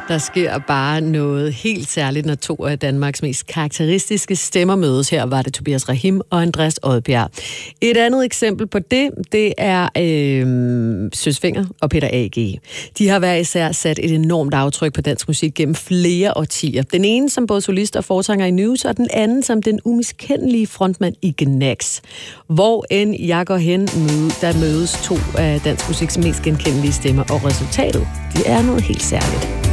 Der sker bare noget helt særligt, når to af Danmarks mest karakteristiske stemmer mødes. Her var det Tobias Rahim og Andreas Odbjerg. Et andet eksempel på det er Søs Fenger og Peter A.G. De har hver især sat et enormt aftryk på dansk musik gennem flere årtier. Den ene som både solist og forsanger i News, og den anden som den umiskendelige frontmand i Gnags. Hvor end jeg går hen, der mødes to af dansk musiks mest genkendelige stemmer, og resultatet, det er noget helt særligt.